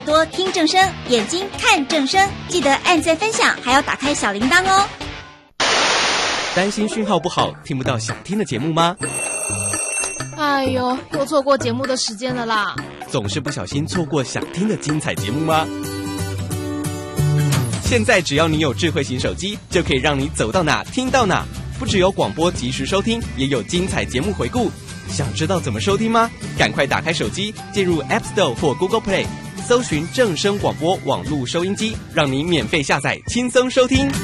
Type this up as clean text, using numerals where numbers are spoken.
多听正声，眼睛看正声，记得按赞分享，还要打开小铃铛哦。 担心讯号不好，听不到想听的节目吗？ 哎呦，又错过节目的时间了啦！ 总是不小心错过想听的精彩节目吗？现在只要你有智慧型手机，就可以让你走到哪听到哪。不只有广播及时收听，也有精彩节目回顾。想知道怎么收听吗？赶快打开手机，进入 App Store 或 Google Play，搜寻正声广播网络收音机，让你免费下载，轻松收听。